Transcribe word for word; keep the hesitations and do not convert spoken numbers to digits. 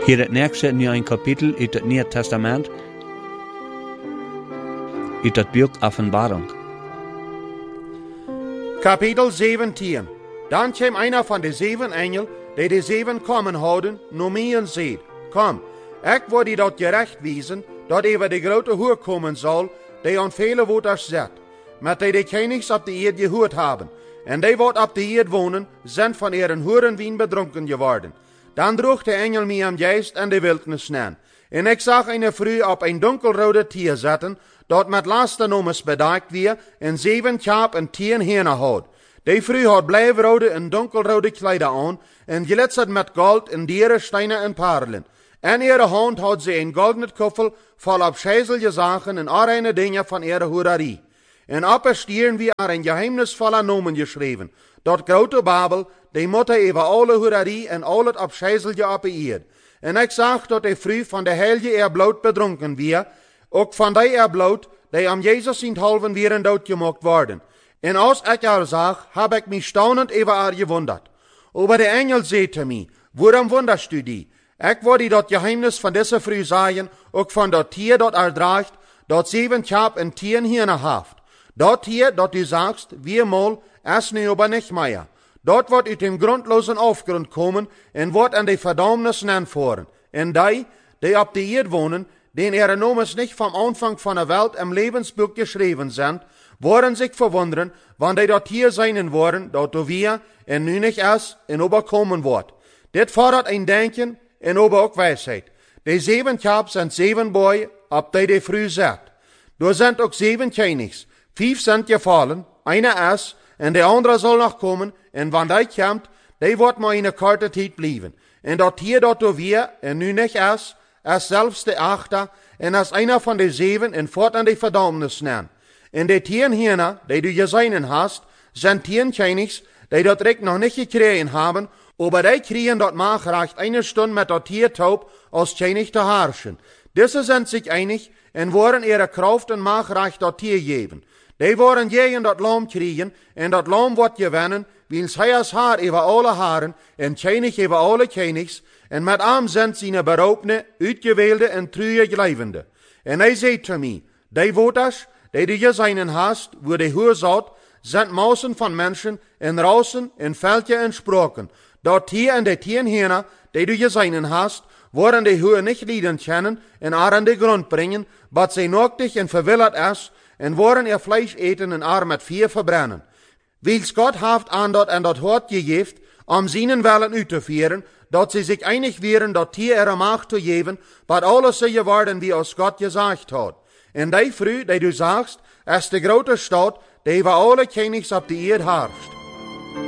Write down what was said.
Hier het nächste nu een kapitel uit het Nieuwe Testament, uit het boek Offenbarung. Kapitel zeventien. Dan kwam einer van de zeven engel, die de zeven komen houden, naar mij en zei: Kom, ik wil die dat gerecht wijzen, dat over de grote hoer komen zal, die aan vele waters zet, met die de kenigs op de eerd gehoord hebben. En die wat op de eerd wonen, zijn van ihren hoerenwien bedronken geworden. Dan droeg de engel mij am geest en de wildnis neer. En ik zag een vrouw op een donkelrode tier zetten, dat met lasternummers bedekt weer, en zeven kjaap en tien henen had. Die vrouw had blijfrode en donkelrode kleider aan, en glitzerd met goud en dieren, stenen en parelen. En in ihre hand had ze een goldenen koffel vol afscheidelijke zaken en allerlei dingen van ihre hoererie. En op er stieren we er een geheimnisvolle noemen geschreven, dat grote Babel, die motte over alle hoererie en al het afscheidelijke op de eerd. En ik zag dat de vrouw van de heilige eerbloed bedronken weer, ook van die eerbloed, die am Jezus in het halven weer doodgemaakt worden. En als ik haar zag, heb ik mij staunend over haar gewonderd. Aber de engel zei te mij: Waarom wonderst u die? Ik wil die dat geheimnis van deze vrouw zeggen, ook van dat tier dat er draagt, dat zeven kjaap en tien henen heeft. Dat tier dat u zagst, weermaal, is nu aber niet meer. Dat wordt uit een grondloze afgrond komen en wordt aan de verdammnis nenvoeren. En die, die op de eerd wonen, die ihre nomen niet van aanvang van de wereld im levensboek geschreven zijn, worden zich verwonderen, wanneer dat hier zijn worden, dat er weer en nu niet is en overkomen wordt. Dit fordert een denken en over ook wijsheid. De zeven kjaap zijn zeven boeien, op die de vrouw zet. Er zijn ook zeven kenigs. Vijf zijn gevallen, eine is, en de andere zal nog komen, en wanneer die komt, die wordt maar in een korte tijd blijven. En dat hier dat er weer en nu niet is, is zelfs de achter, en is einer van de zeven en voort aan de verdammnis nemen. En de tien hierna, die du gezien hast, zijn tien kenigs, die dat recht nog niet gekregen hebben, aber die kriegen dat maagrecht eine stund met dat tiertaub als kenig te herrschen. Deze zijn zich einig en worden ihre kracht en maagrecht dat tier geven. Die worden tegen dat lam kriegen, en dat lam wordt gewinnen, wiens hij als haar over alle haren, en kenig over alle kenigs, en met hem zijn zijn beroepene, uitgewäelte en trouwe gelijvende. En hij zei te mij: Die waters, die du gezien hast, waar de hoer zat, zijn mausen van mensen, en rausen, en veldje en spraken. Dat hier en de tien henen, die du gezien hast, worden de hoer niet lieden kennen, en er aan de grond brengen, wat zij nochtig en verwilderd is, en worden er vlees eten en er met vier verbrennen. Wils God heeft aan dat en dat hart gegeven, om zijn willen uit te vieren, dat ze zich einig wären dat hier er macht te geven, wat alles ze geworden wie als God gezegd had. En die vrouw, die du zagst, is de grote stad, die over alle kenigs op de eerd heerst.